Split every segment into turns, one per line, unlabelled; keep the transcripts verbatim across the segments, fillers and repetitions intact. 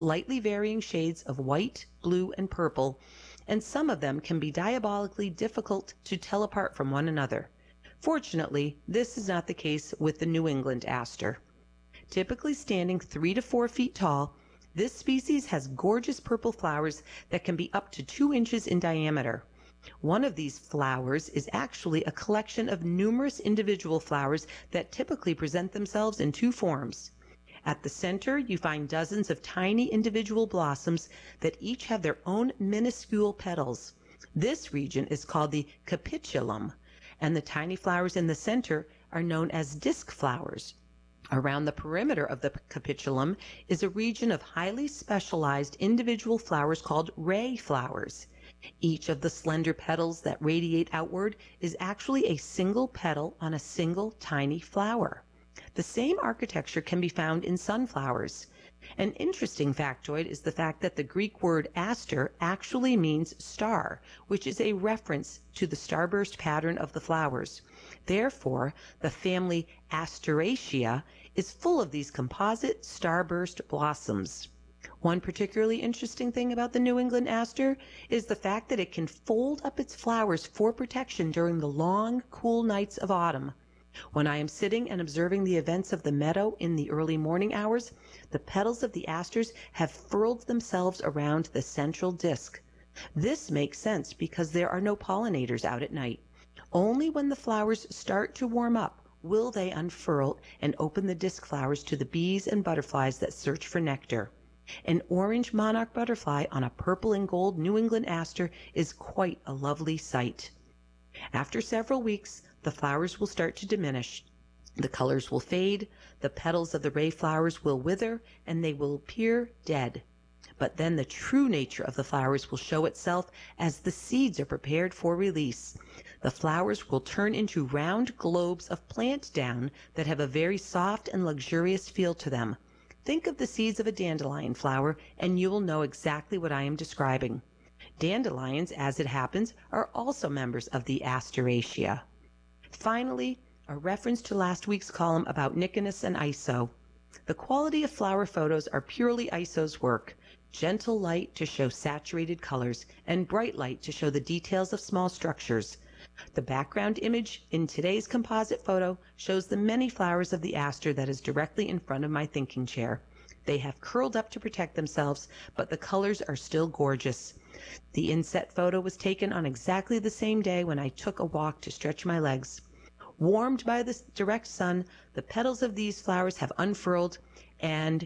lightly varying shades of white, blue, and purple, and some of them can be diabolically difficult to tell apart from one another. Fortunately, this is not the case with the New England aster. Typically standing three to four feet tall, this species has gorgeous purple flowers that can be up to two inches in diameter. One of these flowers is actually a collection of numerous individual flowers that typically present themselves in two forms. At the center, you find dozens of tiny individual blossoms that each have their own minuscule petals. This region is called the capitulum, and the tiny flowers in the center are known as disc flowers. Around the perimeter of the capitulum is a region of highly specialized individual flowers called ray flowers. Each of the slender petals that radiate outward is actually a single petal on a single tiny flower. The same architecture can be found in sunflowers. An interesting factoid is the fact that the Greek word aster actually means star, which is a reference to the starburst pattern of the flowers. Therefore, the family Asteraceae is full of these composite starburst blossoms. One particularly interesting thing about the New England aster is the fact that it can fold up its flowers for protection during the long, cool nights of autumn. When I am sitting and observing the events of the meadow in the early morning hours, the petals of the asters have furled themselves around the central disc. This makes sense because there are no pollinators out at night. Only when the flowers start to warm up will they unfurl and open the disc flowers to the bees and butterflies that search for nectar. An orange monarch butterfly on a purple and gold New England aster is quite a lovely sight. After several weeks, the flowers will start to diminish. The colors will fade, the petals of the ray flowers will wither, and they will appear dead. But then the true nature of the flowers will show itself as the seeds are prepared for release. The flowers will turn into round globes of plant down that have a very soft and luxurious feel to them. Think of the seeds of a dandelion flower, and you will know exactly what I am describing. Dandelions, as it happens, are also members of the Asteraceae. Finally, a reference to last week's column about Nyctinus and I S O. The quality of flower photos are purely I S O's work. Gentle light to show saturated colors, and bright light to show the details of small structures. The background image in today's composite photo shows the many flowers of the aster that is directly in front of my thinking chair. They have curled up to protect themselves, but the colors are still gorgeous. The inset photo was taken on exactly the same day when I took a walk to stretch my legs. Warmed by the direct sun, the petals of these flowers have unfurled, and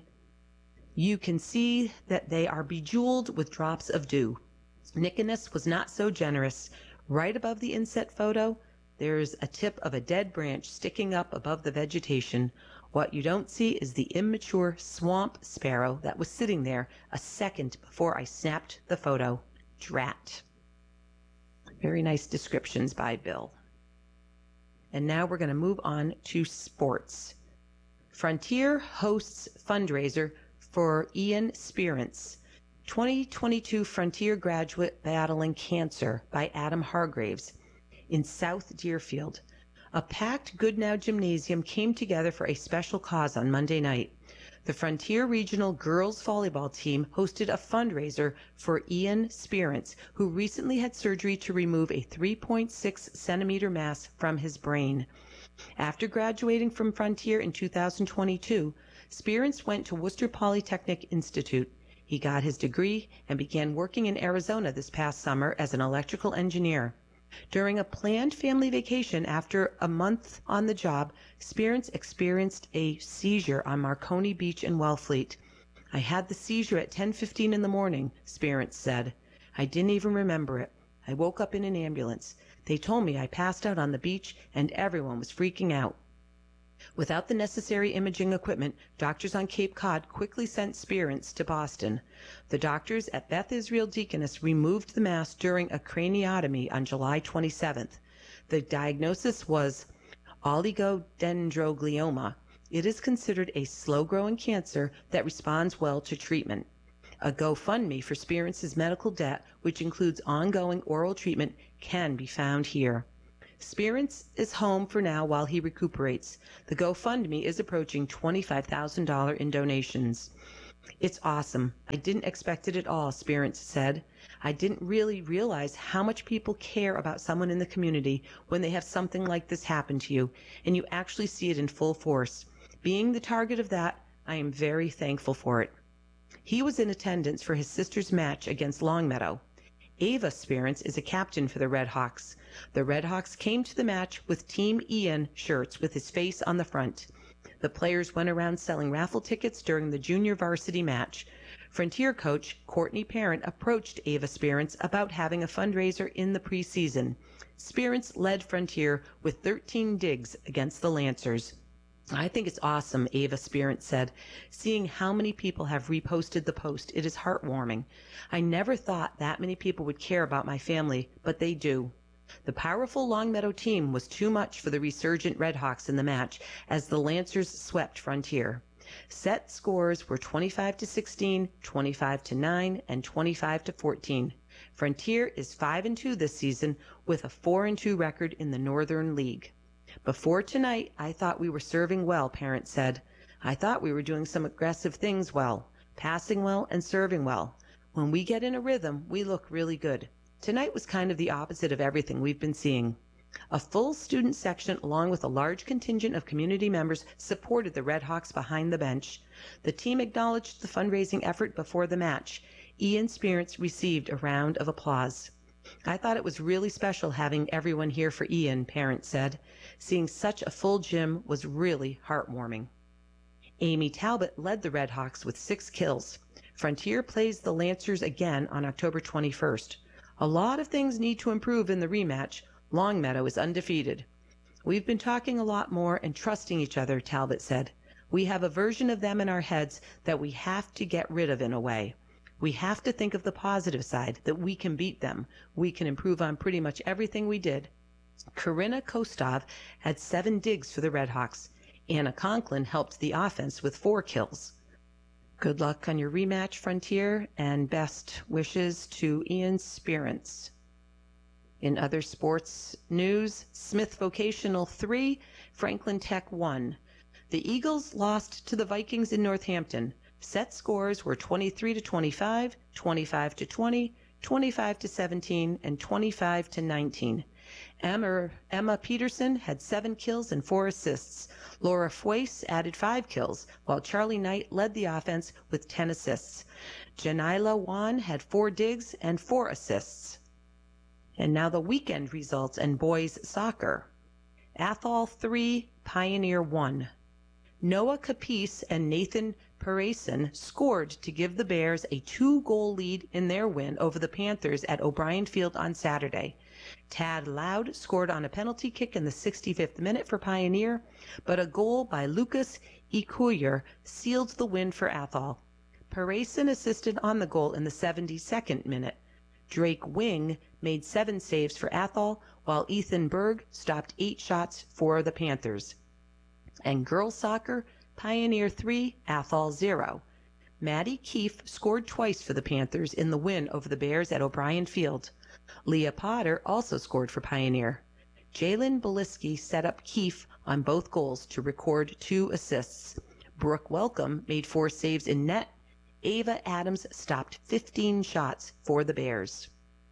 you can see that they are bejeweled with drops of dew. Nyctinus was not so generous. Right above the inset photo, there's a tip of a dead branch sticking up above the vegetation. What you don't see is the immature swamp sparrow that was sitting there a second before I snapped the photo. Drat. Very nice descriptions by Bill. And now we're going to move on to sports. Frontier hosts fundraiser for Ian Spearance, twenty twenty-two Frontier graduate battling cancer, by Adam Hargraves, in South Deerfield. A packed Goodnow Gymnasium came together for a special cause on Monday night. The Frontier Regional Girls Volleyball team hosted a fundraiser for Ian Spearance, who recently had surgery to remove a three point six centimeter mass from his brain. After graduating from Frontier in two thousand twenty-two, Spearance went to Worcester Polytechnic Institute. He got his degree and began working in Arizona this past summer as an electrical engineer. During a planned family vacation after a month on the job, Spearance experienced a seizure on Marconi Beach in Wellfleet. "I had the seizure at ten fifteen in the morning," Spearance said. "I didn't even remember it. I woke up in an ambulance. They told me I passed out on the beach and everyone was freaking out." Without the necessary imaging equipment, doctors on Cape Cod quickly sent Spearance to Boston. The doctors at Beth Israel Deaconess removed the mass during a craniotomy on July twenty-seventh. The diagnosis was oligodendroglioma. It is considered a slow-growing cancer that responds well to treatment. A GoFundMe for Spearance's medical debt, which includes ongoing oral treatment, can be found here. Spearance is home for now while he recuperates. The GoFundMe is approaching twenty-five thousand dollars in donations. It's awesome. I didn't expect it at all, Spirits said. I didn't really realize how much people care about someone in the community when they have something like this happen to you, and you actually see it in full force. Being the target of that, I am very thankful for it. He was in attendance for his sister's match against Longmeadow. Ava Spirits is a captain for the Red Hawks. The Red Hawks came to the match with Team Ian shirts with his face on the front. The players went around selling raffle tickets during the junior varsity match. Frontier coach Courtney Parent approached Ava Spirits about having a fundraiser in the preseason. Spirits led Frontier with thirteen digs against the Lancers. I think it's awesome, Ava Spirits said. Seeing how many people have reposted the post, it is heartwarming. I never thought that many people would care about my family, but they do. The powerful Longmeadow team was too much for the resurgent Redhawks in the match as the Lancers swept Frontier. Set scores were twenty-five to sixteen, twenty-five to nine, and twenty-five to fourteen. Frontier is five and two this season with a four and two record in the Northern League. Before tonight, I thought we were serving well, Parent said. I thought we were doing some aggressive things well, passing well and serving well. When we get in a rhythm, we look really good. Tonight was kind of the opposite of everything we've been seeing. A full student section along with a large contingent of community members supported the Red Hawks behind the bench. The team acknowledged the fundraising effort before the match. Ian Spirits received a round of applause. I thought it was really special having everyone here for Ian, Parent said. Seeing such a full gym was really heartwarming. Amy Talbot led the Red Hawks with six kills. Frontier plays the Lancers again on October twenty-first. A lot of things need to improve in the rematch. Longmeadow is undefeated. We've been talking a lot more and trusting each other, Talbot said. We have a version of them in our heads that we have to get rid of in a way. We have to think of the positive side, that we can beat them. We can improve on pretty much everything we did. Corinna Kostov had seven digs for the Red Hawks. Anna Conklin helped the offense with four kills. Good luck on your rematch, Frontier, and best wishes to Ian Spirits. In other sports news, Smith Vocational three, Franklin Tech one. The Eagles lost to the Vikings in Northampton. Set scores were twenty-three to twenty-five, twenty-five to twenty, twenty-five to seventeen, and twenty-five to nineteen. Emma, Emma Peterson had seven kills and four assists. Laura Fues added five kills, while Charlie Knight led the offense with ten assists. Janila Wan had four digs and four assists. And now the weekend results in boys soccer. Athol three, Pioneer one. Noah Capice and Nathan Parayson scored to give the Bears a two-goal lead in their win over the Panthers at O'Brien Field on Saturday. Tad Loud scored on a penalty kick in the sixty-fifth minute for Pioneer, but a goal by Lucas Ecuyer sealed the win for Athol. Parayson assisted on the goal in the seventy-second minute. Drake Wing made seven saves for Athol, while Ethan Berg stopped eight shots for the Panthers. And girls soccer, Pioneer three, Athol zero. Maddie Keefe scored twice for the Panthers in the win over the Bears at O'Brien Field. Leah Potter also scored for Pioneer. Jalen Beliski set up Keefe on both goals to record two assists. Brooke Welcome made four saves in net. Ava Adams stopped fifteen shots for the Bears.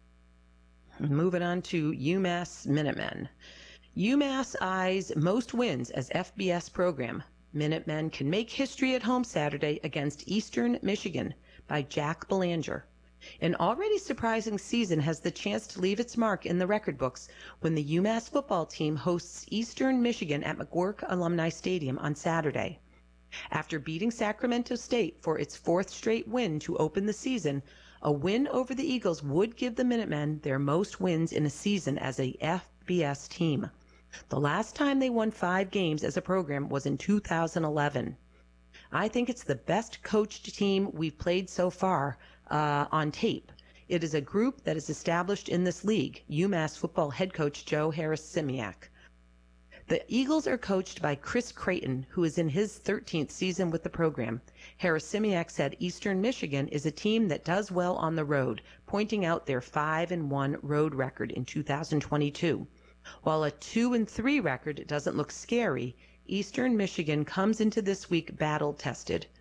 Moving on to UMass Minutemen. UMass eyes most wins as F B S program. Minutemen can make history at home Saturday against Eastern Michigan by Jack Belanger. An already surprising season has the chance to leave its mark in the record books when the UMass football team hosts Eastern Michigan at McGuirk Alumni Stadium on Saturday. After beating Sacramento State for its fourth straight win to open the season, a win over the Eagles would give the Minutemen their most wins in a season as a F B S team. The last time they won five games as a program was in two thousand eleven. I think it's the best coached team we've played so far uh, on tape. It is a group that is established in this league, UMass football head coach Joe Harris-Simiak. The Eagles are coached by Chris Creighton, who is in his thirteenth season with the program. Harris-Simiak said Eastern Michigan is a team that does well on the road, pointing out their five and one road record in two thousand twenty-two. While a two and three record doesn't look scary, Eastern Michigan comes into this week battle-tested.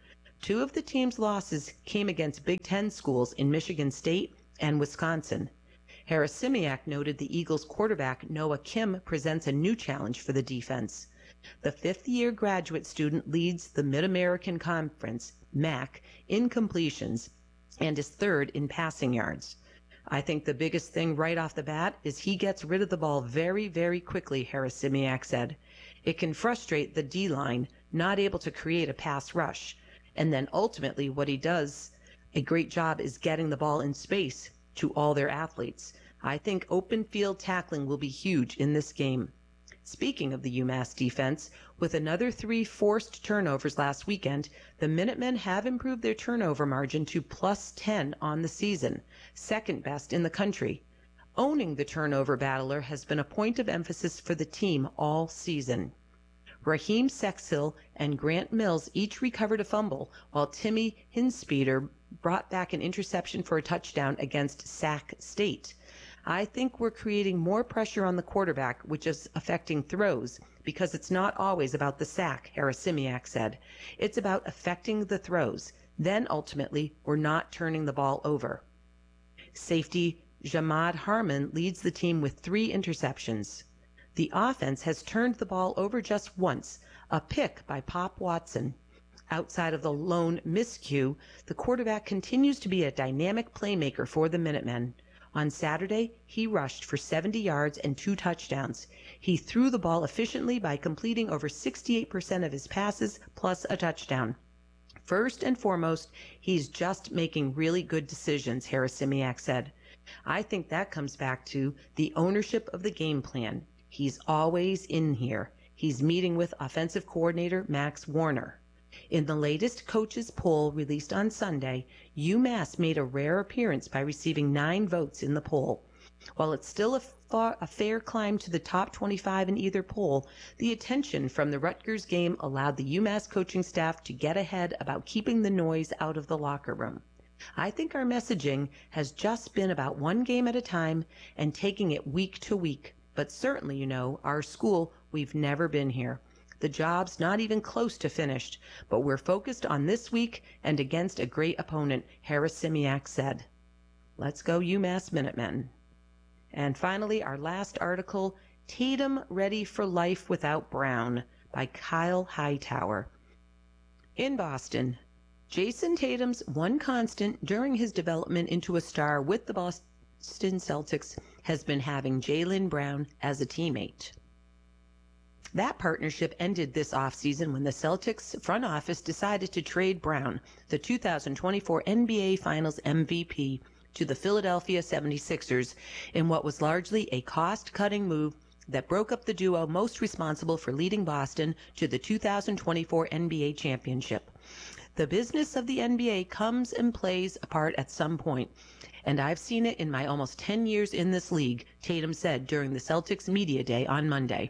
Two of the team's losses came against Big Ten schools in Michigan State and Wisconsin. Harasimiak noted the Eagles quarterback Noah Kim presents a new challenge for the defense. The fifth-year graduate student leads the Mid-American Conference, M A C, in completions and is third in passing yards. I think the biggest thing right off the bat is he gets rid of the ball very, very quickly, Harasimiak said. It can frustrate the D-line, not able to create a pass rush. And then ultimately what he does a great job is getting the ball in space to all their athletes. I think open field tackling will be huge in this game. Speaking of the UMass defense, with another three forced turnovers last weekend, the Minutemen have improved their turnover margin to plus ten on the season, second best in the country. Owning the turnover battler has been a point of emphasis for the team all season. Raheem Sexhill and Grant Mills each recovered a fumble, while Timmy Hinspeeder brought back an interception for a touchdown against Sac State. I think we're creating more pressure on the quarterback, which is affecting throws, because it's not always about the sack, Harasimiak said. It's about affecting the throws. Then ultimately, we're not turning the ball over. Safety Jamad Harmon leads the team with three interceptions. The offense has turned the ball over just once, a pick by Pop Watson. Outside of the lone miscue, the quarterback continues to be a dynamic playmaker for the Minutemen. On Saturday, he rushed for seventy yards and two touchdowns. He threw the ball efficiently by completing over sixty-eight percent of his passes plus a touchdown. First and foremost, he's just making really good decisions, Harasimiak said. I think that comes back to the ownership of the game plan. He's always in here. He's meeting with offensive coordinator Max Warner. In the latest coaches poll released on Sunday, UMass made a rare appearance by receiving nine votes in the poll. While it's still a, far, a fair climb to the top twenty-five in either poll, the attention from the Rutgers game allowed the UMass coaching staff to get ahead about keeping the noise out of the locker room. I think our messaging has just been about one game at a time and taking it week to week. But certainly, you know, our school, we've never been here. The job's not even close to finished, but we're focused on this week and against a great opponent, Harasimiak said. Let's go UMass Minutemen. And finally, our last article, Tatum Ready for Life Without Brown by Kyle Hightower. In Boston, Jason Tatum's one constant during his development into a star with the Boston Celtics has been having Jaylen Brown as a teammate. That partnership ended this offseason when the Celtics front office decided to trade Brown, the two thousand twenty-four N B A Finals M V P, to the Philadelphia seventy-sixers in what was largely a cost-cutting move that broke up the duo most responsible for leading Boston to the two thousand twenty-four N B A championship. The business of the N B A comes and plays a part at some point, and I've seen it in my almost ten years in this league, Tatum said during the Celtics Media Day on Monday.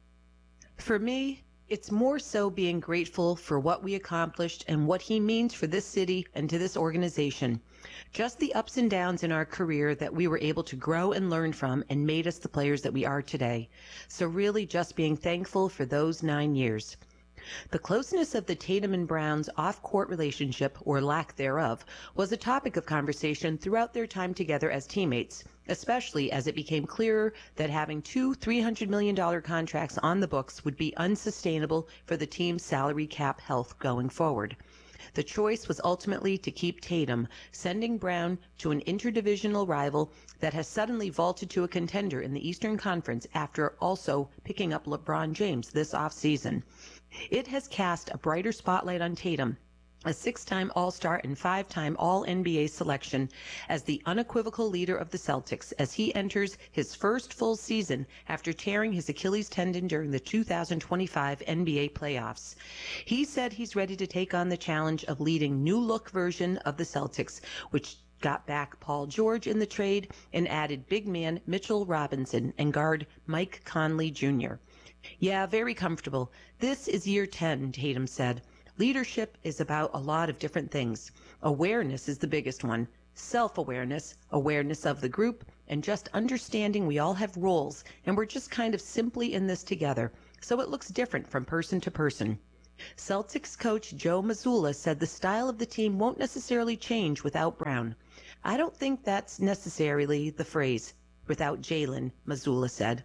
For me, it's more so being grateful for what we accomplished and what he means for this city and to this organization. Just the ups and downs in our career that we were able to grow and learn from and made us the players that we are today. So really just being thankful for those nine years. The closeness of the Tatum and Brown's off-court relationship, or lack thereof, was a topic of conversation throughout their time together as teammates, especially as it became clearer that having two three hundred million dollars contracts on the books would be unsustainable for the team's salary cap health going forward. The choice was ultimately to keep Tatum, sending Brown to an interdivisional rival that has suddenly vaulted to a contender in the Eastern Conference after also picking up LeBron James this offseason. It has cast a brighter spotlight on Tatum, a six-time All-Star and five-time All-N B A selection, as the unequivocal leader of the Celtics as he enters his first full season after tearing his Achilles tendon during the two thousand twenty-five N B A playoffs. He said he's ready to take on the challenge of leading new-look version of the Celtics, which got back Paul George in the trade and added big man Mitchell Robinson and guard Mike Conley Junior Yeah, very comfortable. This is year ten, Tatum said. Leadership is about a lot of different things. Awareness is the biggest one. Self-awareness, awareness of the group, and just understanding we all have roles and we're just kind of simply in this together. So it looks different from person to person. Celtics coach Joe Mazzulla said the style of the team won't necessarily change without Brown. I don't think that's necessarily the phrase, without Jalen, Mazzulla said.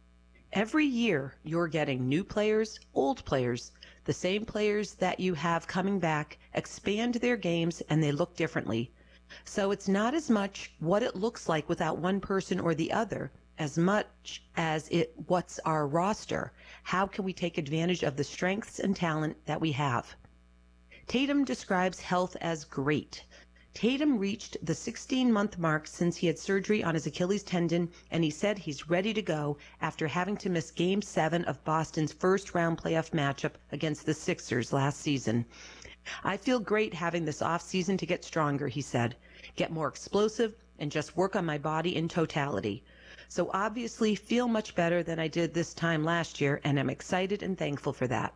Every year, you're getting new players, old players. The same players that you have coming back expand their games and they look differently. So it's not as much what it looks like without one person or the other, as much as it what's our roster. How can we take advantage of the strengths and talent that we have? Tatum describes health as great. Tatum reached the sixteen-month mark since he had surgery on his Achilles tendon, and he said he's ready to go after having to miss Game seven of Boston's first-round playoff matchup against the Sixers last season. I feel great having this off-season to get stronger, he said, get more explosive, and just work on my body in totality. So obviously feel much better than I did this time last year, and I'm excited and thankful for that.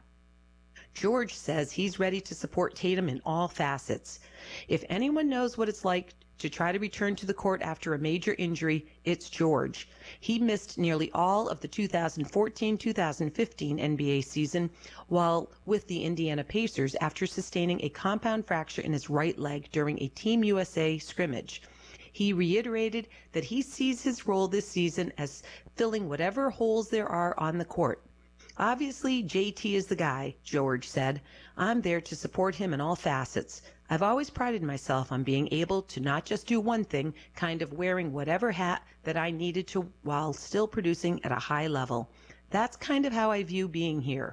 George says he's ready to support Tatum in all facets. If anyone knows what it's like to try to return to the court after a major injury, it's George. He missed nearly all of the two thousand fourteen two thousand fifteen N B A season while with the Indiana Pacers after sustaining a compound fracture in his right leg during a Team U S A scrimmage. He reiterated that he sees his role this season as filling whatever holes there are on the court. Obviously, J T is the guy, George said. I'm there to support him in all facets. I've always prided myself on being able to not just do one thing, kind of wearing whatever hat that I needed to while still producing at a high level. That's kind of how I view being here.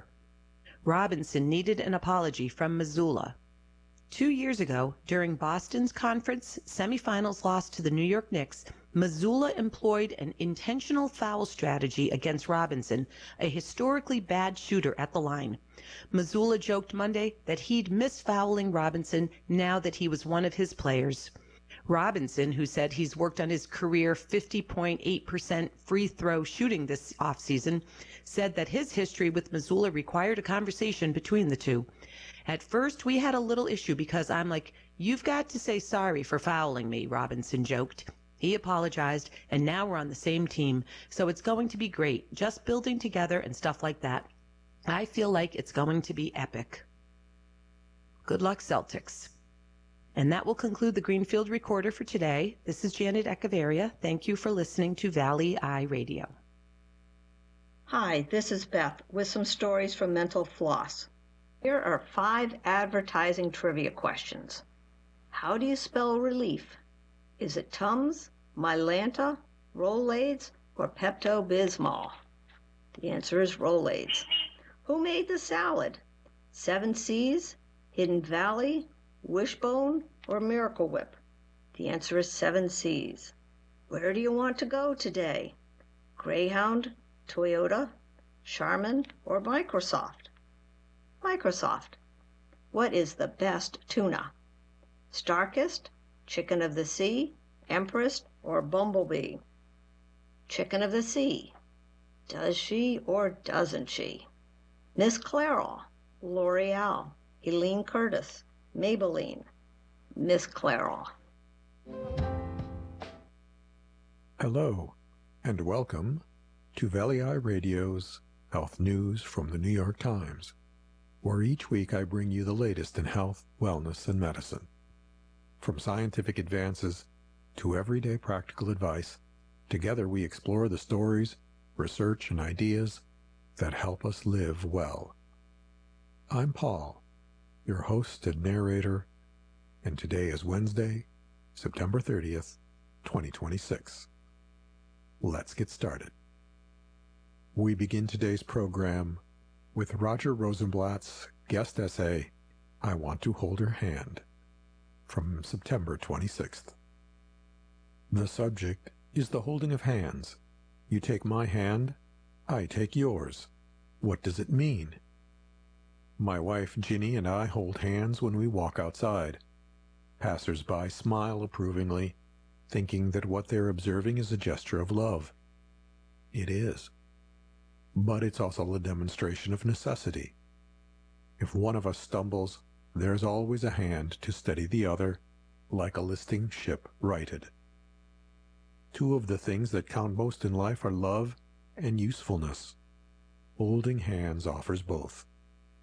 Robinson needed an apology from Mazzulla. Two years ago, during Boston's conference semifinals loss to the New York Knicks, Mazzulla employed an intentional foul strategy against Robinson, a historically bad shooter at the line. Mazzulla joked Monday that he'd miss fouling Robinson now that he was one of his players. Robinson, who said he's worked on his career fifty point eight percent free throw shooting this offseason, said that his history with Mazzulla required a conversation between the two. At first, we had a little issue because I'm like, you've got to say sorry for fouling me, Robinson joked. He apologized, and now we're on the same team, so it's going to be great, just building together and stuff like that. I feel like it's going to be epic. Good luck, Celtics. And that will conclude the Greenfield Recorder for today. This is Janet Echeverria. Thank you for listening to Valley Eye Radio.
Hi, this is Beth with some stories from Mental Floss. Here are five advertising trivia questions. How do you spell relief? Is it Tums, Mylanta, Rolaids, or Pepto-Bismol? The answer is Rolaids. Who made the salad? Seven Seas, Hidden Valley, Wishbone, or Miracle Whip? The answer is Seven Seas. Where do you want to go today? Greyhound, Toyota, Charmin, or Microsoft? Microsoft. What is the best tuna? Starkist, Chicken of the Sea, Empress, or Bumblebee? Chicken of the Sea. Does she or doesn't she? Miss Clairol, L'Oreal, Helene Curtis, Maybelline. Miss Clairol.
Hello, and welcome to Valley Eye Radio's Health News from the New York Times, where each week I bring you the latest in health, wellness, and medicine. From scientific advances to everyday practical advice, together we explore the stories, research, and ideas that help us live well. I'm Paul, your host and narrator, and today is Wednesday, September thirtieth, twenty twenty-six. Let's get started. We begin today's program with Roger Rosenblatt's guest essay, I Want to Hold Her Hand, from September twenty-sixth. The subject is the holding of hands. You take my hand, I take yours. What does it mean? My wife Ginny and I hold hands when we walk outside. Passers-by smile approvingly, thinking that what they're observing is a gesture of love. It is. But it's also a demonstration of necessity. If one of us stumbles, there's always a hand to steady the other, like a listing ship righted. Two of the things that count most in life are love and usefulness. Holding hands offers both.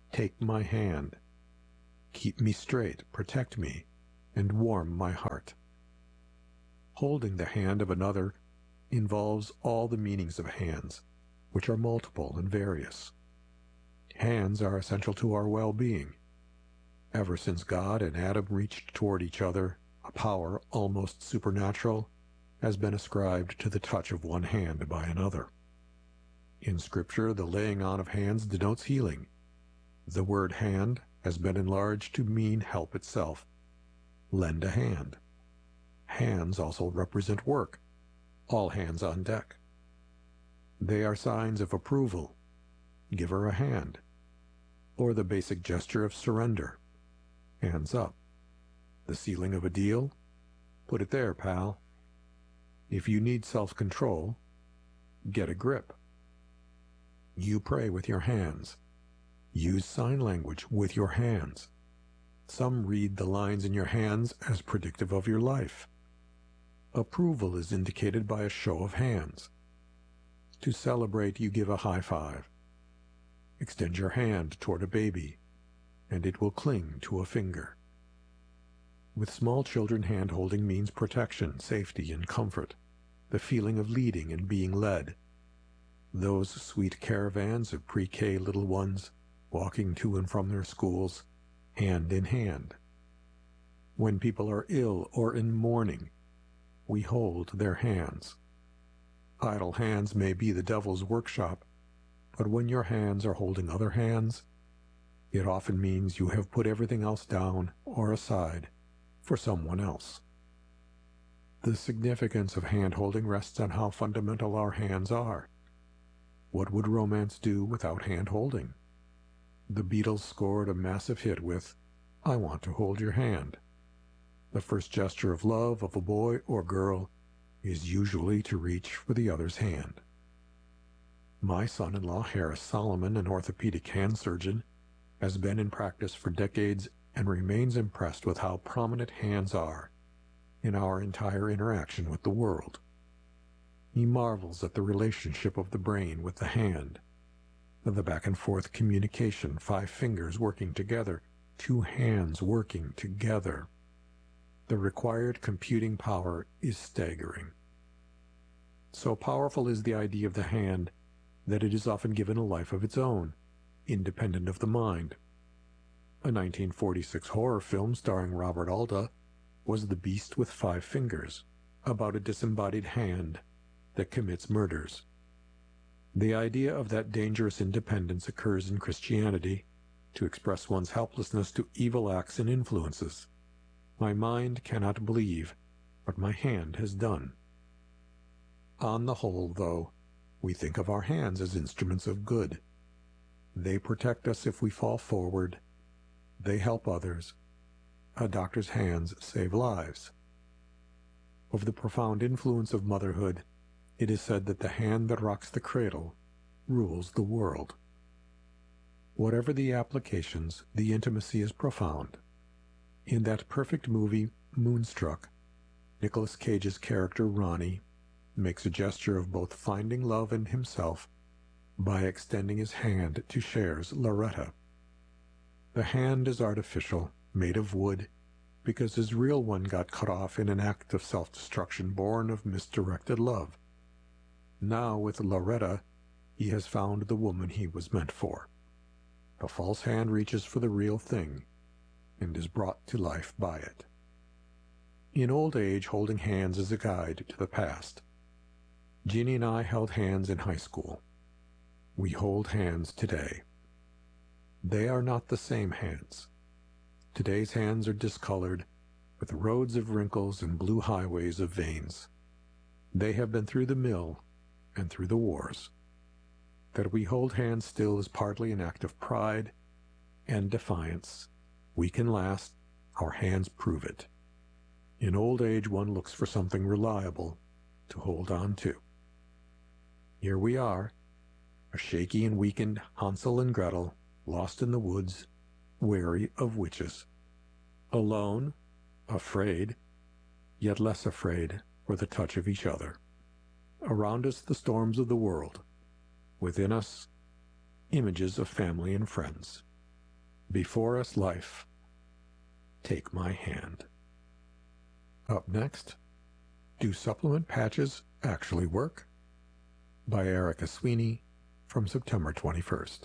Take my hand. Keep me straight, protect me, and warm my heart. Holding the hand of another involves all the meanings of hands, which are multiple and various. Hands are essential to our well-being. Ever since God and Adam reached toward each other, a power almost supernatural has been ascribed to the touch of one hand by another. In Scripture, the laying on of hands denotes healing. The word hand has been enlarged to mean help itself. Lend a hand. Hands also represent work. All hands on deck. They are signs of approval. Give her a hand. Or the basic gesture of surrender. Hands up. The sealing of a deal? Put it there, pal. If you need self-control, get a grip. You pray with your hands. Use sign language with your hands. Some read the lines in your hands as predictive of your life. Approval is indicated by a show of hands. To celebrate, you give a high five. Extend your hand toward a baby, and it will cling to a finger. With small children, hand-holding means protection, safety, and comfort, the feeling of leading and being led. Those sweet caravans of pre-K little ones walking to and from their schools, hand in hand. When people are ill or in mourning, we hold their hands. Idle hands may be the devil's workshop, but when your hands are holding other hands, it often means you have put everything else down or aside for someone else. The significance of hand-holding rests on how fundamental our hands are. What would romance do without hand-holding? The Beatles scored a massive hit with "I Want to Hold Your Hand." The first gesture of love of a boy or girl is usually to reach for the other's hand. My son-in-law, Harris Solomon, an orthopedic hand surgeon, has been in practice for decades and remains impressed with how prominent hands are in our entire interaction with the world. He marvels at the relationship of the brain with the hand, the back-and-forth communication, five fingers working together, two hands working together. The required computing power is staggering. So powerful is the idea of the hand that it is often given a life of its own, independent of the mind. A nineteen forty-six horror film starring Robert Alda was The Beast with Five Fingers, about a disembodied hand that commits murders. The idea of that dangerous independence occurs in Christianity to express one's helplessness to evil acts and influences. My mind cannot believe what my hand has done. On the whole, though, we think of our hands as instruments of good. They protect us if we fall forward. They help others. A doctor's hands save lives. Of the profound influence of motherhood, it is said that the hand that rocks the cradle rules the world. Whatever the applications, the intimacy is profound. In that perfect movie, Moonstruck, Nicolas Cage's character, Ronnie, makes a gesture of both finding love in himself by extending his hand to Cher's Loretta. The hand is artificial, made of wood, because his real one got cut off in an act of self-destruction born of misdirected love. Now, with Loretta, he has found the woman he was meant for. The false hand reaches for the real thing and is brought to life by it. In old age, holding hands is a guide to the past. Jeannie and I held hands in high school. We hold hands today. They are not the same hands. Today's hands are discolored, with roads of wrinkles and blue highways of veins. They have been through the mill and through the wars. That we hold hands still is partly an act of pride and defiance. We can last. Our hands prove it. In old age, one looks for something reliable to hold on to. Here we are, a shaky and weakened Hansel and Gretel, lost in the woods, wary of witches. Alone, afraid, yet less afraid for the touch of each other. Around us, the storms of the world. Within us, images of family and friends. Before Us Life. Take My Hand. Up next, Do Supplement Patches Actually Work? By Erica Sweeney from September twenty-first.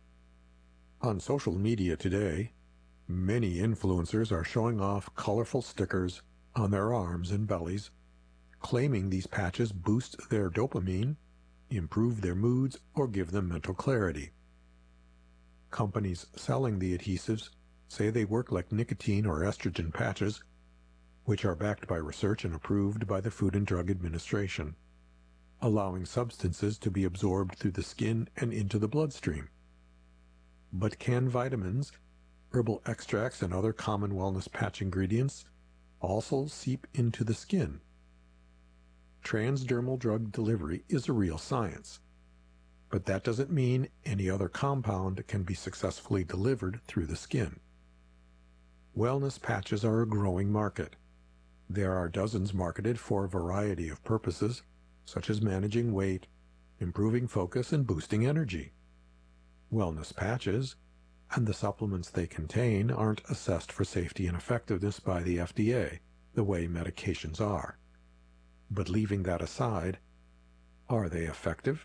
On social media today, many influencers are showing off colorful stickers on their arms and bellies, claiming these patches boost their dopamine, improve their moods, or give them mental clarity. Companies selling the adhesives say they work like nicotine or estrogen patches, which are backed by research and approved by the Food and Drug Administration, allowing substances to be absorbed through the skin and into the bloodstream. But can vitamins, herbal extracts, and other common wellness patch ingredients also seep into the skin? Transdermal drug delivery is a real science, but that doesn't mean any other compound can be successfully delivered through the skin. Wellness patches are a growing market. There are dozens marketed for a variety of purposes, such as managing weight, improving focus, and boosting energy. Wellness patches and the supplements they contain aren't assessed for safety and effectiveness by the F D A the way medications are. But leaving that aside, are they effective?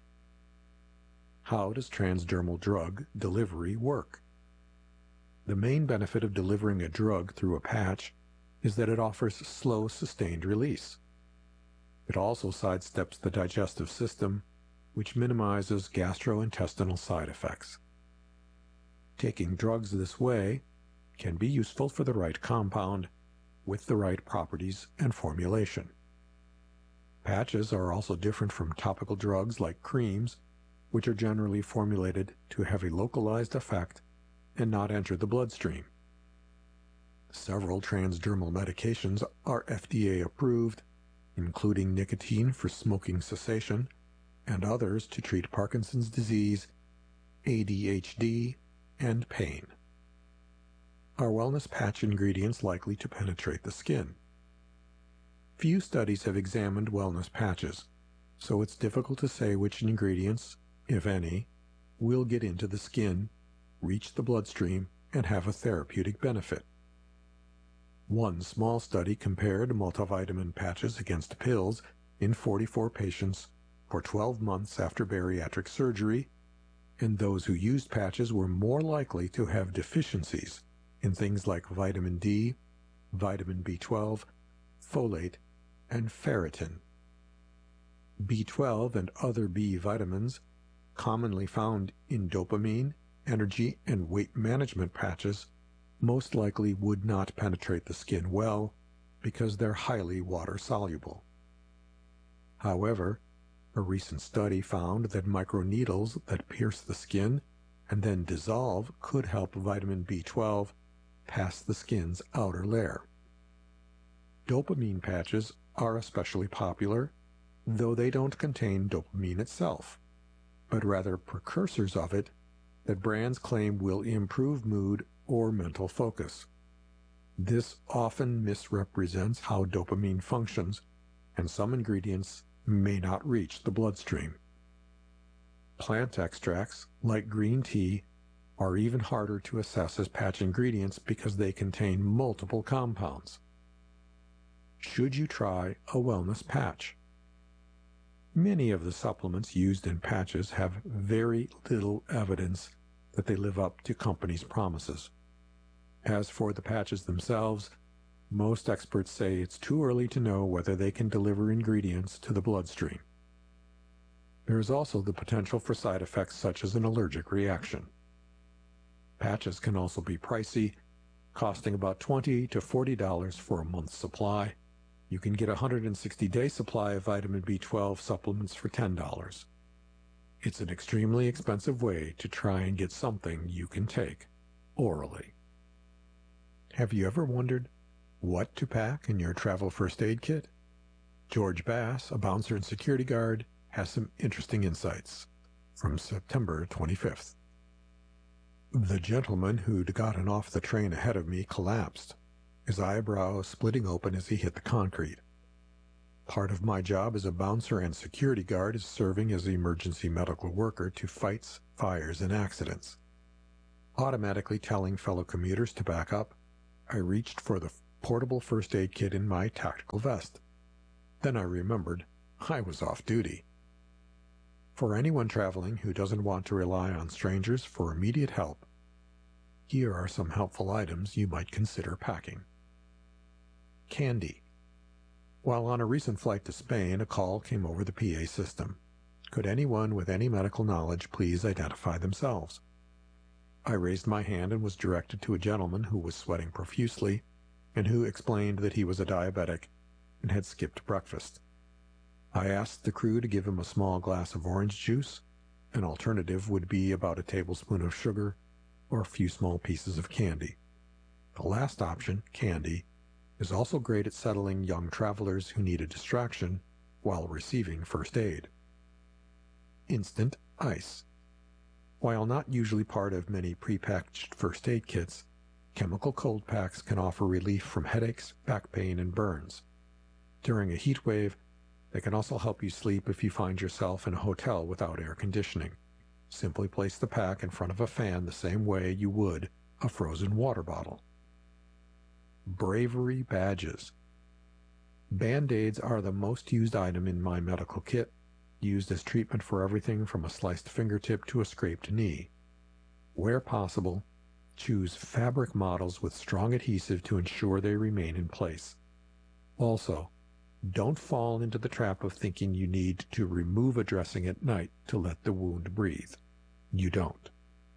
How does transdermal drug delivery work? The main benefit of delivering a drug through a patch is that it offers slow, sustained release. It also sidesteps the digestive system, which minimizes gastrointestinal side effects. Taking drugs this way can be useful for the right compound with the right properties and formulation. Patches are also different from topical drugs like creams, which are generally formulated to have a localized effect and not enter the bloodstream. Several transdermal medications are F D A approved, including nicotine for smoking cessation, and others to treat Parkinson's disease, A D H D, and pain. Are wellness patch ingredients likely to penetrate the skin? Few studies have examined wellness patches, so it's difficult to say which ingredients, if any, will get into the skin, reach the bloodstream, and have a therapeutic benefit. One small study compared multivitamin patches against pills in forty-four patients for twelve months after bariatric surgery, and those who used patches were more likely to have deficiencies in things like vitamin D, vitamin B twelve, folate, and ferritin. B twelve and other B vitamins, commonly found in dopamine, energy, and weight management patches, most likely would not penetrate the skin well because they're highly water-soluble. However, a recent study found that microneedles that pierce the skin and then dissolve could help vitamin B twelve pass the skin's outer layer. Dopamine patches are especially popular, though they don't contain dopamine itself, but rather precursors of it that brands claim will improve mood or mental focus. This often misrepresents how dopamine functions, and some ingredients may not reach the bloodstream. Plant extracts, like green tea, are even harder to assess as patch ingredients because they contain multiple compounds. Should you try a wellness patch? Many of the supplements used in patches have very little evidence that they live up to companies' promises. As for the patches themselves, most experts say it's too early to know whether they can deliver ingredients to the bloodstream. There is also the potential for side effects such as an allergic reaction. Patches can also be pricey, costing about twenty to forty dollars for a month's supply. You can get a one hundred sixty day supply of vitamin B twelve supplements for ten dollars. It's an extremely expensive way to try and get something you can take orally. Have you ever wondered what to pack in your travel first aid kit? George Bass, a bouncer and security guard, has some interesting insights from September twenty-fifth. The gentleman who'd gotten off the train ahead of me collapsed, his eyebrows splitting open as he hit the concrete. Part of my job as a bouncer and security guard is serving as an emergency medical worker to fights, fires, and accidents. Automatically telling fellow commuters to back up, I reached for the portable first aid kit in my tactical vest. Then I remembered I was off duty. For anyone traveling who doesn't want to rely on strangers for immediate help, here are some helpful items you might consider packing. Candy. While on a recent flight to Spain, a call came over the P A system. Could anyone with any medical knowledge please identify themselves? I raised my hand and was directed to a gentleman who was sweating profusely and who explained that he was a diabetic and had skipped breakfast. I asked the crew to give him a small glass of orange juice. An alternative would be about a tablespoon of sugar or a few small pieces of candy. The last option, candy, is also great at settling young travelers who need a distraction while receiving first aid. Instant ice. While not usually part of many prepackaged first aid kits, chemical cold packs can offer relief from headaches, back pain, and burns. During a heat wave, they can also help you sleep if you find yourself in a hotel without air conditioning. Simply place the pack in front of a fan the same way you would a frozen water bottle. Bravery badges. Band-Aids are the most used item in my medical kit, used as treatment for everything from a sliced fingertip to a scraped knee. Where possible, choose fabric models with strong adhesive to ensure they remain in place. Also, don't fall into the trap of thinking you need to remove a dressing at night to let the wound breathe. You don't.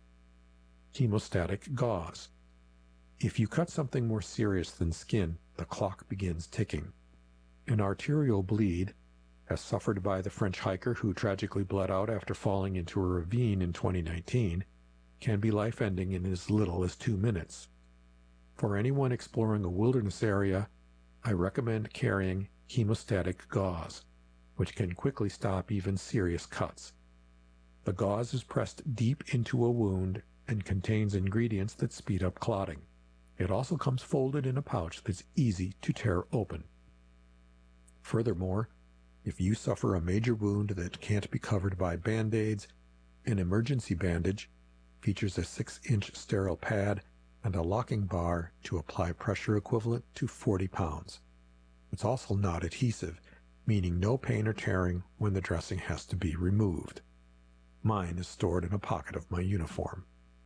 Hemostatic gauze. If you cut something more serious than skin, the clock begins ticking. An arterial bleed, as suffered by the French hiker who tragically bled out after falling into a ravine in twenty nineteen, can be life-ending in as little as two minutes. For anyone exploring a wilderness area, I recommend carrying hemostatic gauze, which can quickly stop even serious cuts. The gauze is pressed deep into a wound and contains ingredients that speed up clotting. It also comes folded in a pouch that's easy to tear open. Furthermore, if you suffer a major wound that can't be covered by Band-Aids, an emergency bandage features a six inch sterile pad and a locking bar to apply pressure equivalent to forty pounds. It's also not adhesive, meaning no pain or tearing when the dressing has to be removed. Mine is stored in a pocket of my uniform.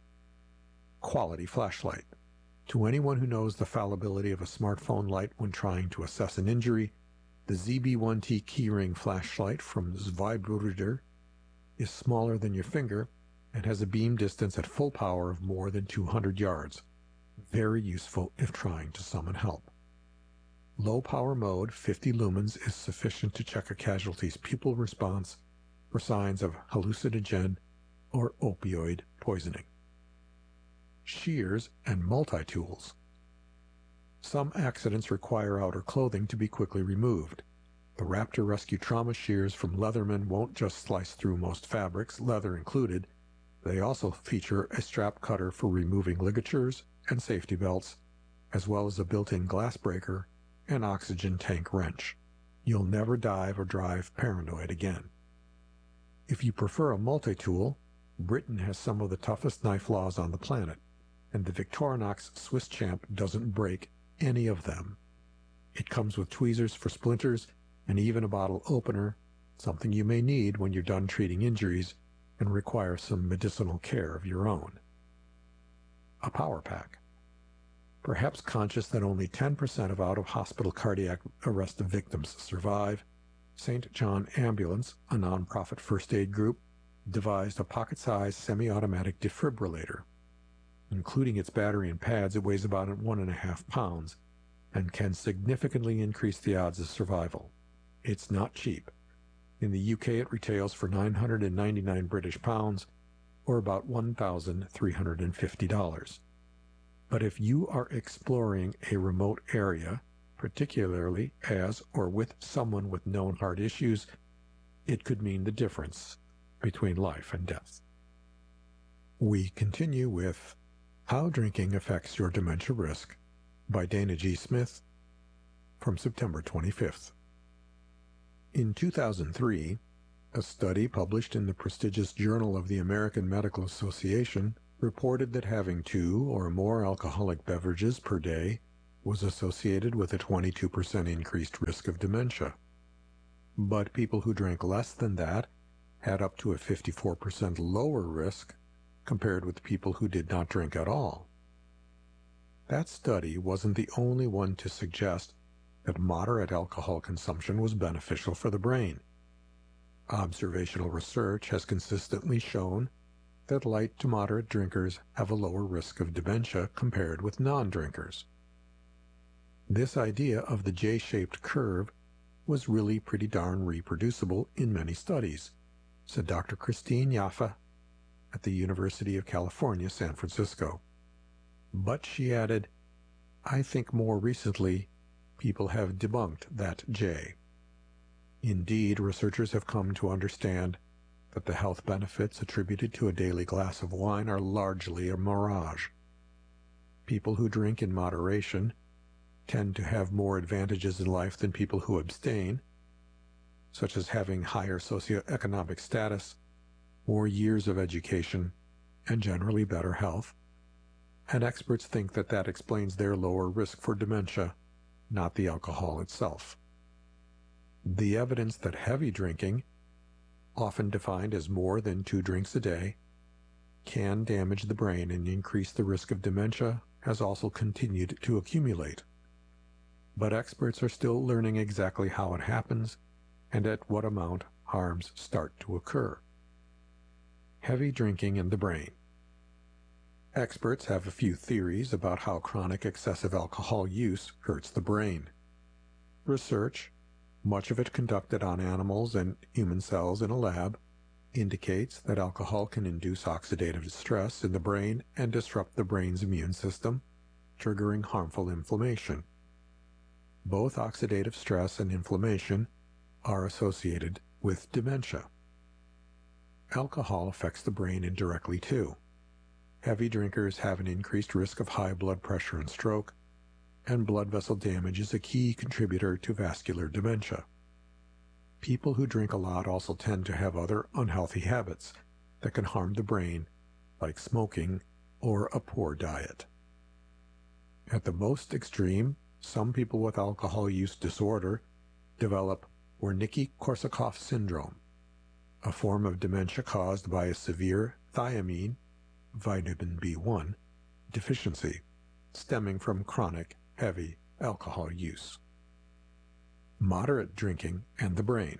Quality flashlight. To anyone who knows the fallibility of a smartphone light when trying to assess an injury, the Z B one T keyring flashlight from Zweibruder is smaller than your finger and has a beam distance at full power of more than two hundred yards. Very useful if trying to summon help. Low power mode, fifty lumens, is sufficient to check a casualty's pupil response for signs of hallucinogen or opioid poisoning. Shears and multi-tools. Some accidents require outer clothing to be quickly removed. The Raptor Rescue Trauma shears from Leatherman won't just slice through most fabrics, leather included. They also feature a strap cutter for removing ligatures and safety belts, as well as a built-in glass breaker and oxygen tank wrench. You'll never dive or drive paranoid again. If you prefer a multi-tool, Britain has some of the toughest knife laws on the planet, and the Victorinox Swiss Champ doesn't break any of them. It comes with tweezers for splinters and even a bottle opener, something you may need when you're done treating injuries and require some medicinal care of your own. A power pack. Perhaps conscious that only ten percent of out-of-hospital cardiac arrest victims survive, Saint John Ambulance, a nonprofit first aid group, devised a pocket-sized semi-automatic defibrillator. Including its battery and pads, it weighs about one and a half pounds and can significantly increase the odds of survival. It's not cheap. In the U K, it retails for nine hundred ninety-nine British pounds, or about one thousand three hundred fifty dollars. But if you are exploring a remote area, particularly as or with someone with known heart issues, it could mean the difference between life and death. We continue with How Drinking Affects Your Dementia Risk by Dana G. Smith from September twenty-fifth. In two thousand three, a study published in the prestigious Journal of the American Medical Association reported that having two or more alcoholic beverages per day was associated with a twenty-two percent increased risk of dementia. But people who drank less than that had up to a fifty-four percent lower risk compared with people who did not drink at all. That study wasn't the only one to suggest that moderate alcohol consumption was beneficial for the brain. Observational research has consistently shown that light to moderate drinkers have a lower risk of dementia compared with non-drinkers. This idea of the J-shaped curve was really pretty darn reproducible in many studies, said Doctor Christine Yaffe at the University of California, San Francisco. But she added, I think more recently people have debunked that J. Indeed, researchers have come to understand that the health benefits attributed to a daily glass of wine are largely a mirage. People who drink in moderation tend to have more advantages in life than people who abstain, such as having higher socioeconomic status, more years of education, and generally better health. And experts think that that explains their lower risk for dementia, not the alcohol itself. The evidence that heavy drinking, often defined as more than two drinks a day, can damage the brain and increase the risk of dementia has also continued to accumulate. But experts are still learning exactly how it happens and at what amount harms start to occur. Heavy drinking in the brain. Experts have a few theories about how chronic excessive alcohol use hurts the brain. Research, much of it conducted on animals and human cells in a lab, indicates that alcohol can induce oxidative stress in the brain and disrupt the brain's immune system, triggering harmful inflammation. Both oxidative stress and inflammation are associated with dementia. Alcohol affects the brain indirectly too. Heavy drinkers have an increased risk of high blood pressure and stroke, and blood vessel damage is a key contributor to vascular dementia. People who drink a lot also tend to have other unhealthy habits that can harm the brain, like smoking or a poor diet. At the most extreme, some people with alcohol use disorder develop Wernicke-Korsakoff syndrome, a form of dementia caused by a severe thiamine, vitamin B one, deficiency, stemming from chronic, heavy alcohol use. Moderate drinking and the brain.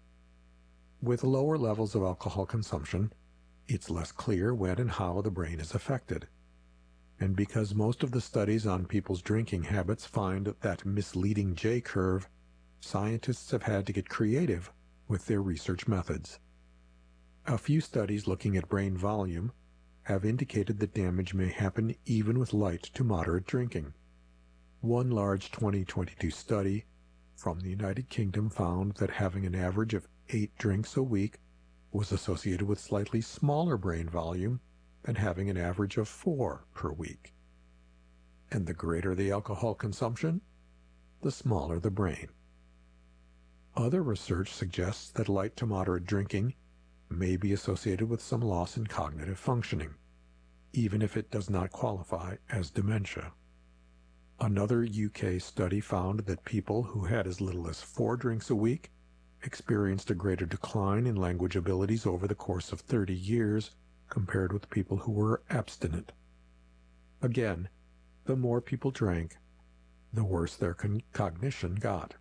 With lower levels of alcohol consumption, it's less clear when and how the brain is affected. And because most of the studies on people's drinking habits find that misleading J-curve, scientists have had to get creative with their research methods. A few studies looking at brain volume have indicated that damage may happen even with light to moderate drinking. One large twenty twenty-two study from the United Kingdom found that having an average of eight drinks a week was associated with slightly smaller brain volume than having an average of four per week. And the greater the alcohol consumption, the smaller the brain. Other research suggests that light to moderate drinking may be associated with some loss in cognitive functioning, even if it does not qualify as dementia. Another U K study found that people who had as little as four drinks a week experienced a greater decline in language abilities over the course of thirty years compared with people who were abstinent. Again, the more people drank, the worse their con- cognition got.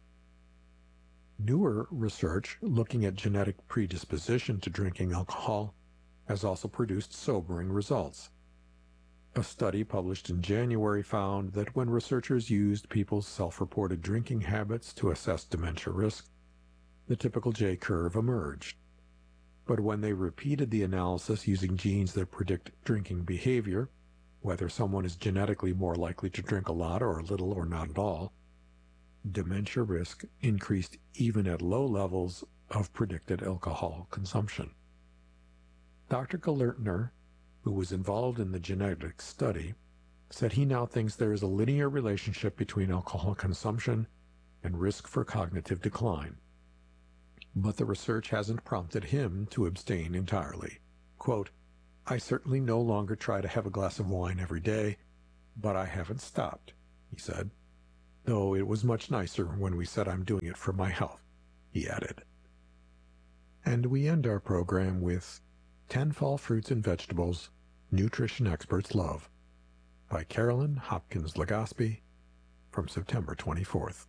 Newer research looking at genetic predisposition to drinking alcohol has also produced sobering results. A study published in January found that when researchers used people's self-reported drinking habits to assess dementia risk, the typical J-curve emerged. But when they repeated the analysis using genes that predict drinking behavior, whether someone is genetically more likely to drink a lot or a little or not at all, dementia risk increased even at low levels of predicted alcohol consumption. Doctor Galertner, who was involved in the genetic study, said he now thinks there is a linear relationship between alcohol consumption and risk for cognitive decline. But the research hasn't prompted him to abstain entirely. Quote, I certainly no longer try to have a glass of wine every day, but I haven't stopped," he said. "Though it was much nicer when we said I'm doing it for my health," he added. And we end our program with ten Fall Fruits and Vegetables Nutrition Experts Love by Carolyn Hopkins Legaspi from September twenty-fourth.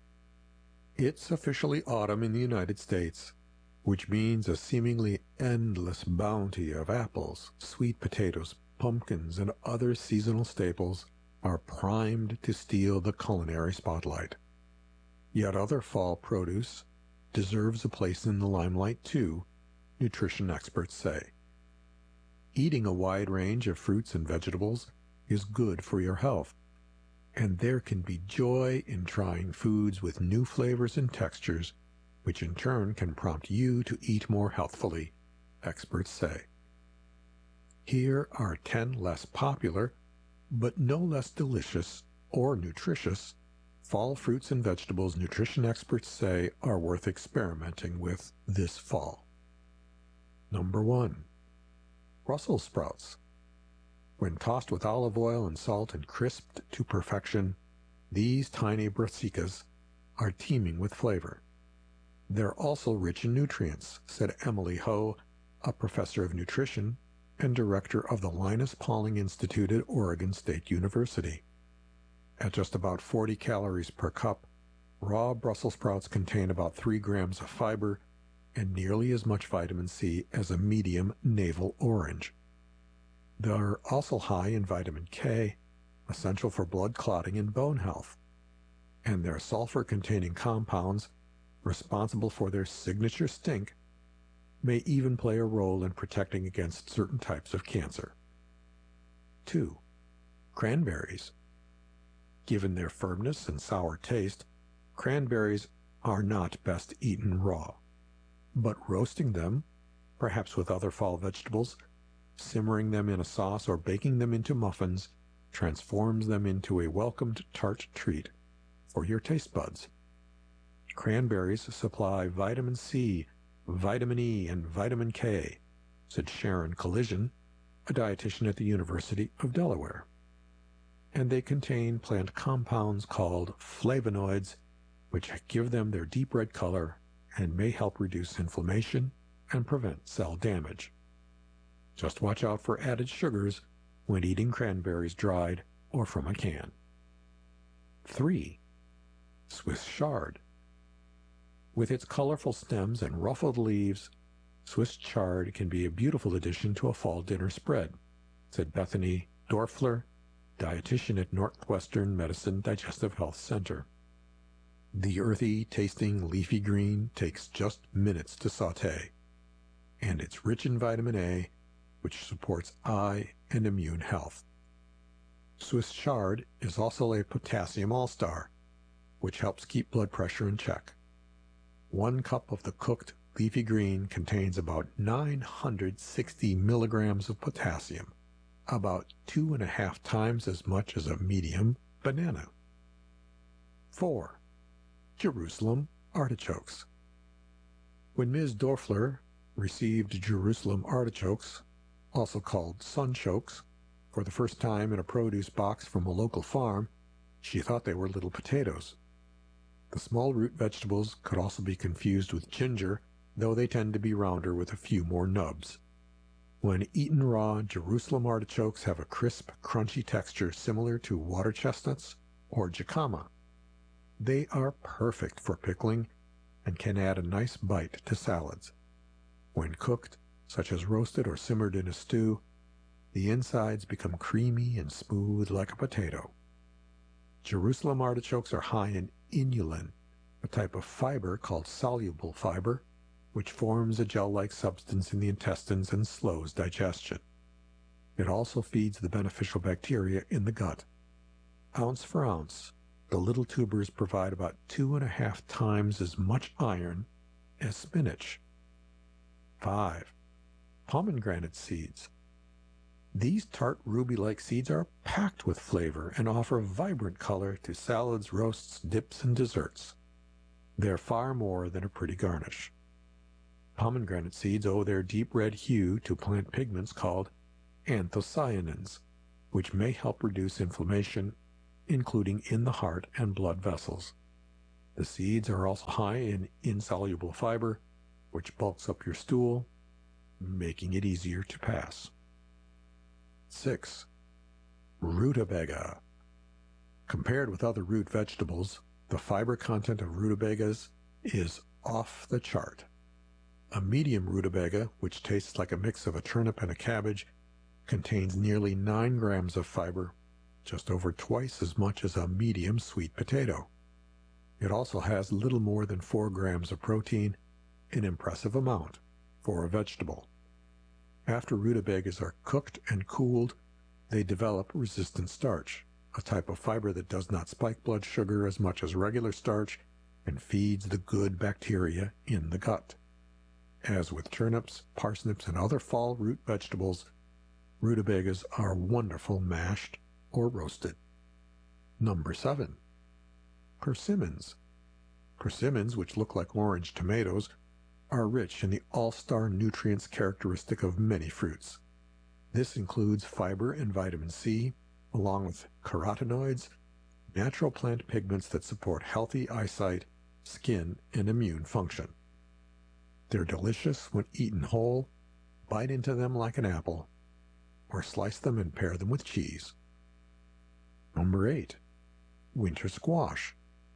It's officially autumn in the United States, which means a seemingly endless bounty of apples, sweet potatoes, pumpkins, and other seasonal staples are primed to steal the culinary spotlight. Yet other fall produce deserves a place in the limelight too, nutrition experts say. Eating a wide range of fruits and vegetables is good for your health, and there can be joy in trying foods with new flavors and textures, which in turn can prompt you to eat more healthfully, experts say. Here are ten less popular, but no less delicious or nutritious, fall fruits and vegetables nutrition experts say are worth experimenting with this fall. Number one. Brussels sprouts. When tossed with olive oil and salt and crisped to perfection, these tiny brassicas are teeming with flavor. They're also rich in nutrients, said Emily Ho, a professor of nutrition and director of the Linus Pauling Institute at Oregon State University. At just about forty calories per cup, raw Brussels sprouts contain about three grams of fiber and nearly as much vitamin C as a medium navel orange. They're also high in vitamin K, essential for blood clotting and bone health, and their sulfur-containing compounds, responsible for their signature stink, may even play a role in protecting against certain types of cancer. two. Cranberries. Given their firmness and sour taste, cranberries are not best eaten raw, but roasting them, perhaps with other fall vegetables, simmering them in a sauce or baking them into muffins, transforms them into a welcomed tart treat for your taste buds. Cranberries supply vitamin C, vitamin E, and vitamin K, said Sharon Collision, a dietitian at the University of Delaware. And they contain plant compounds called flavonoids, which give them their deep red color and may help reduce inflammation and prevent cell damage. Just watch out for added sugars when eating cranberries dried or from a can. three. Swiss chard. With its colorful stems and ruffled leaves, Swiss chard can be a beautiful addition to a fall dinner spread, said Bethany Dorfler, dietitian at Northwestern Medicine Digestive Health Center. The earthy, tasting leafy green takes just minutes to saute, and it's rich in vitamin A, which supports eye and immune health. Swiss chard is also a potassium all-star, which helps keep blood pressure in check. One cup of the cooked leafy green contains about nine hundred sixty milligrams of potassium, about two and a half times as much as a medium banana. four. Jerusalem artichokes. When Miz Dorfler received Jerusalem artichokes, also called sunchokes, for the first time in a produce box from a local farm, she thought they were little potatoes. The small root vegetables could also be confused with ginger, though they tend to be rounder with a few more nubs. When eaten raw, Jerusalem artichokes have a crisp, crunchy texture similar to water chestnuts or jicama. They are perfect for pickling and can add a nice bite to salads. When cooked, such as roasted or simmered in a stew, the insides become creamy and smooth like a potato. Jerusalem artichokes are high in inulin, a type of fiber called soluble fiber, which forms a gel-like substance in the intestines and slows digestion. It also feeds the beneficial bacteria in the gut. Ounce for ounce, the little tubers provide about two and a half times as much iron as spinach. five. Pomegranate seeds. These tart ruby-like seeds are packed with flavor and offer vibrant color to salads, roasts, dips, and desserts. They're far more than a pretty garnish. Pomegranate seeds owe their deep red hue to plant pigments called anthocyanins, which may help reduce inflammation, including in the heart and blood vessels. The seeds are also high in insoluble fiber, which bulks up your stool, making it easier to pass. six. Rutabaga. Compared with other root vegetables, the fiber content of rutabagas is off the chart. A medium rutabaga, which tastes like a mix of a turnip and a cabbage, contains nearly nine grams of fiber, just over twice as much as a medium sweet potato. It also has little more than four grams of protein, an impressive amount for a vegetable. After rutabagas are cooked and cooled, they develop resistant starch, a type of fiber that does not spike blood sugar as much as regular starch and feeds the good bacteria in the gut. As with turnips, parsnips, and other fall root vegetables, rutabagas are wonderful mashed or roasted. Number seven. Persimmons. Persimmons, which look like orange tomatoes, are rich in the all-star nutrients characteristic of many fruits. This includes fiber and vitamin C, along with carotenoids, natural plant pigments that support healthy eyesight, skin, and immune function. They're delicious when eaten whole. Bite into them like an apple, or slice them and pair them with cheese. Number eight. Winter squash.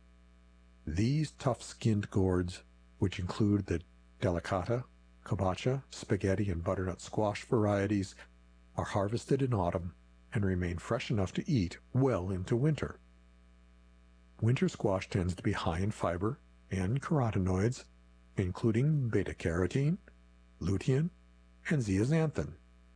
These tough-skinned gourds, which include the delicata, kabocha, spaghetti, and butternut squash varieties, are harvested in autumn and remain fresh enough to eat well into winter. Winter squash tends to be high in fiber and carotenoids, including beta-carotene, lutein, and zeaxanthin.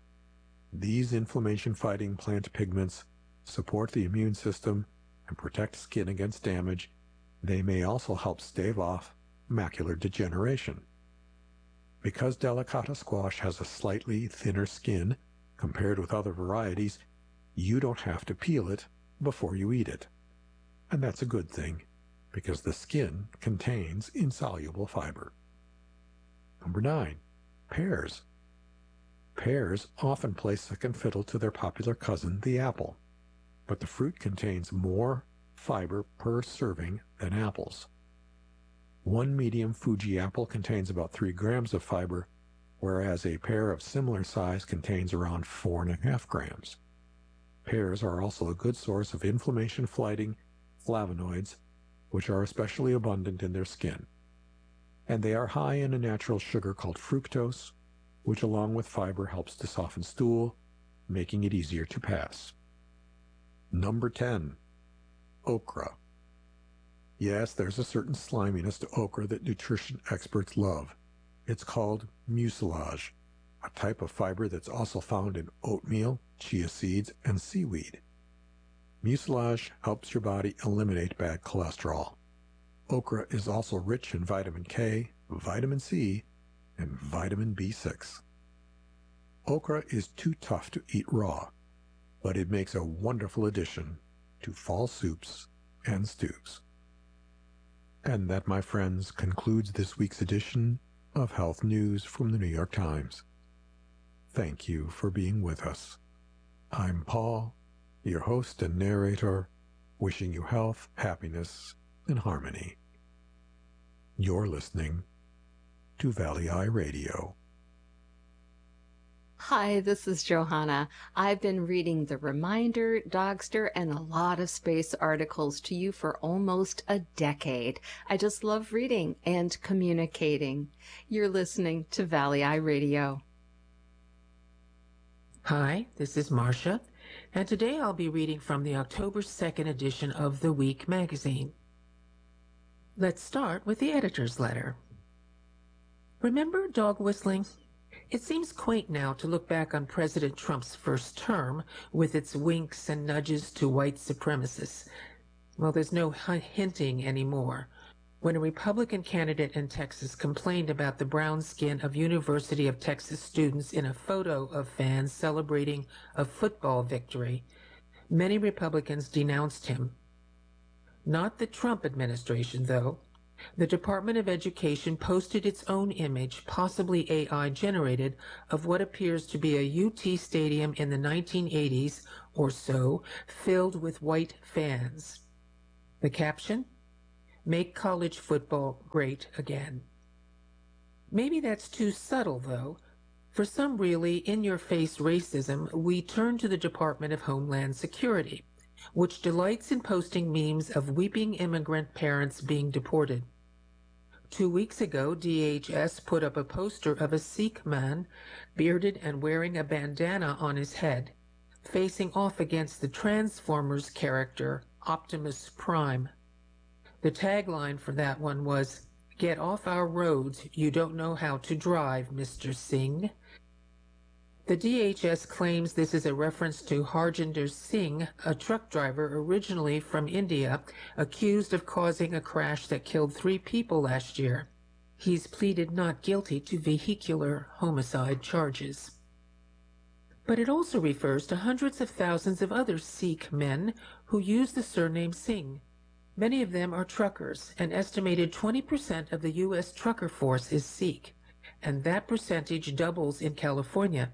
These inflammation-fighting plant pigments support the immune system and protect skin against damage. They may also help stave off macular degeneration. Because delicata squash has a slightly thinner skin compared with other varieties, you don't have to peel it before you eat it. And that's a good thing, because the skin contains insoluble fiber. Number nine. Pears. Pears often play second fiddle to their popular cousin, the apple, but the fruit contains more fiber per serving than apples. One medium Fuji apple contains about three grams of fiber, whereas a pear of similar size contains around four and a half grams. Pears are also a good source of inflammation-fighting flavonoids, which are especially abundant in their skin. And they are high in a natural sugar called fructose, which along with fiber helps to soften stool, making it easier to pass. Number ten. Okra. Yes, there's a certain sliminess to okra that nutrition experts love. It's called mucilage, a type of fiber that's also found in oatmeal, chia seeds, and seaweed. Mucilage helps your body eliminate bad cholesterol. Okra is also rich in vitamin K, vitamin C, and vitamin B six. Okra is too tough to eat raw, but it makes a wonderful addition to fall soups and stews. And that, my friends, concludes this week's edition of Health News from the New York Times. Thank you for being with us. I'm Paul, your host and narrator, wishing you health, happiness, and harmony. You're listening to Valley Eye Radio.
Hi, this is Johanna. I've been reading The Reminder, Dogster, and a lot of space articles to you for almost a decade. I just love reading and communicating. You're listening to Valley Eye Radio.
Hi, this is Marcia, and today I'll be reading from the October second edition of The Week magazine. Let's start with the editor's letter. Remember dog whistling? It seems quaint now to look back on President Trump's first term with its winks and nudges to white supremacists. Well, there's no hinting anymore. When a Republican candidate in Texas complained about the brown skin of University of Texas students in a photo of fans celebrating a football victory, many Republicans denounced him. Not the Trump administration, though. The Department of Education posted its own image, possibly A I generated, of what appears to be a U T stadium in the nineteen eighties or so, filled with white fans. The caption? Make college football great again. Maybe that's too subtle, though. For some really in-your-face racism, we turn to the Department of Homeland Security, which delights in posting memes of weeping immigrant parents being deported. Two weeks ago, D H S put up a poster of a Sikh man, bearded and wearing a bandana on his head, facing off against the Transformers character, Optimus Prime. The tagline for that one was, "Get off our roads, you don't know how to drive, Mister Singh." The D H S claims this is a reference to Harjinder Singh, a truck driver originally from India, accused of causing a crash that killed three people last year. He's pleaded not guilty to vehicular homicide charges. But it also refers to hundreds of thousands of other Sikh men who use the surname Singh. Many of them are truckers. An estimated twenty percent of the U S trucker force is Sikh, and that percentage doubles in California.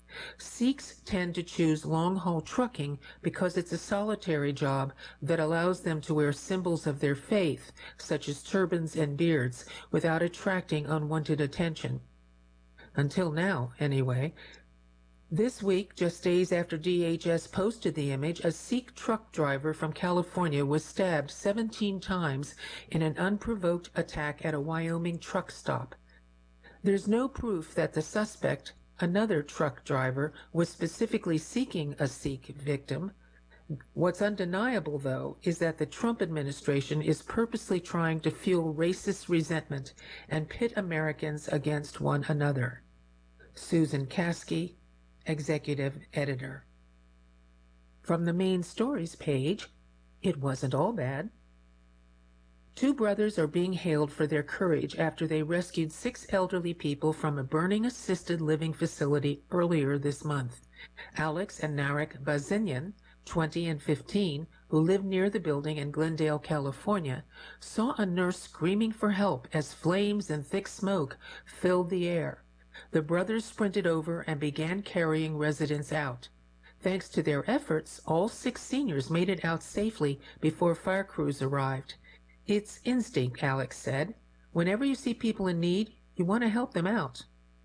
Sikhs tend to choose long-haul trucking because it's a solitary job that allows them to wear symbols of their faith, such as turbans and beards, without attracting unwanted attention. Until now, anyway. This week, just days after D H S posted the image, a Sikh truck driver from California was stabbed seventeen times in an unprovoked attack at a Wyoming truck stop. There's no proof that the suspect, another truck driver, was specifically seeking a Sikh victim. What's undeniable, though, is that the Trump administration is purposely trying to fuel racist resentment and pit Americans against one another. Susan Caskey, Executive Editor. From the main stories page, it wasn't all bad. Two brothers are being hailed for their courage after they rescued six elderly people from a burning assisted living facility earlier this month. Alex and Narek Bazinian, twenty and fifteen, who live near the building in Glendale, California, saw a nurse screaming for help as flames and thick smoke filled the air. The brothers sprinted over and began carrying residents out. Thanks to their efforts, all six seniors made it out safely before fire crews arrived. It's instinct, Alex said. Whenever you see people in need, you want to help them out.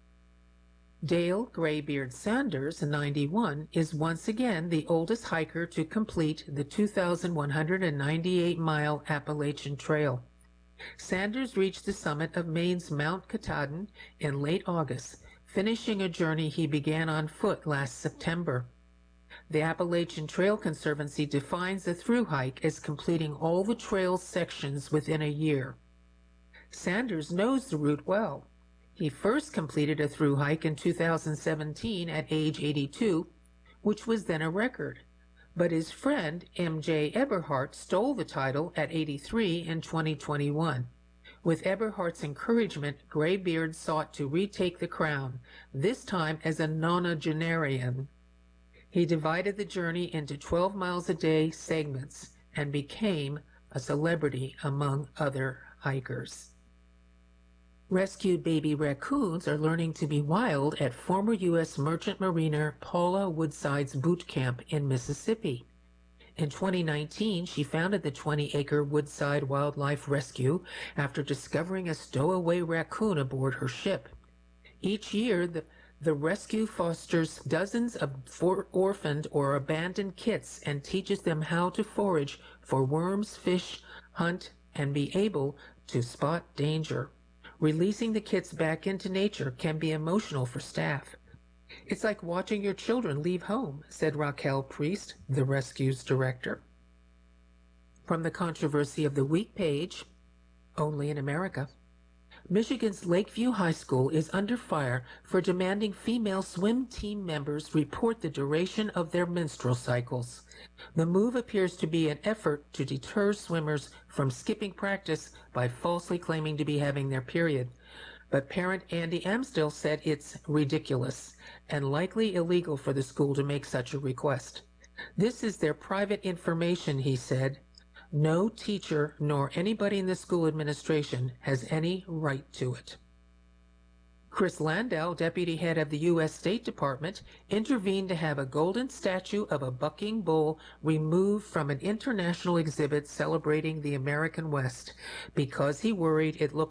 Dale Graybeard Sanders, ninety-one, is once again the oldest hiker to complete the two thousand one hundred ninety-eight mile Appalachian Trail. Sanders reached the summit of Maine's Mount Katahdin in late August, finishing a journey he began on foot last September. The Appalachian Trail Conservancy defines a through hike as completing all the trail sections within a year. Sanders knows the route well. He first completed a through hike in two thousand seventeen at age eighty-two, which was then a record. But his friend M J Eberhart stole the title at eighty-three in twenty twenty-one. With Eberhart's encouragement, Graybeard sought to retake the crown, this time as a nonagenarian. He divided the journey into twelve miles a day segments and became a celebrity among other hikers. Rescued baby raccoons are learning to be wild at former U S merchant mariner Paula Woodside's boot camp in Mississippi. In twenty nineteen, she founded the twenty acre Woodside Wildlife Rescue after discovering a stowaway raccoon aboard her ship. Each year, the, the rescue fosters dozens of for orphaned or abandoned kits and teaches them how to forage for worms, fish, hunt, and be able to spot danger. Releasing the kits back into nature can be emotional for staff. It's like watching your children leave home, said Raquel Priest, the rescue's director. From the Controversy of the Week page, only in America. Michigan's Lakeview High School is under fire for demanding female swim team members report the duration of their menstrual cycles. The move appears to be an effort to deter swimmers from skipping practice by falsely claiming to be having their period. But parent Andy Amstill said it's ridiculous and likely illegal for the school to make such a request. This is their private information, he said. No teacher nor anybody in the school administration has any right to it. Chris Landau, deputy head of the U S State Department, intervened to have a golden statue of a bucking bull removed from an international exhibit celebrating the American West because he worried it looked